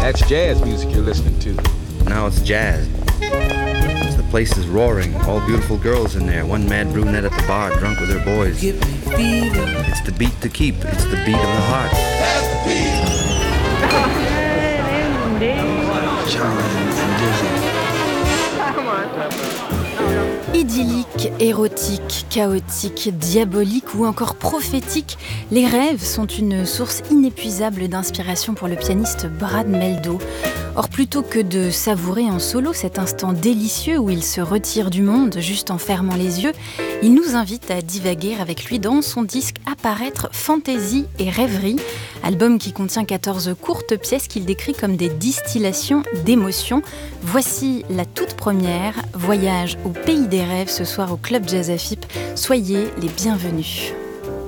That's jazz music you're listening to. Now it's jazz. The place is roaring, all beautiful girls in there, one mad brunette at the bar, drunk with her boys. It's the beat to keep, it's the beat of the heart. That's the beat. Idyllique, érotique, chaotique, diabolique ou encore prophétique, les rêves sont une source inépuisable d'inspiration pour le pianiste Brad Mehldau. Or, plutôt que de savourer en solo cet instant délicieux où il se retire du monde juste en fermant les yeux, il nous invite à divaguer avec lui dans son disque à paraître Fantaisie et Rêverie, album qui contient 14 courtes pièces qu'il décrit comme des distillations d'émotions. Voici la toute première, Voyage au pays des rêves, ce soir au Club Jazz Afip. Soyez les bienvenus.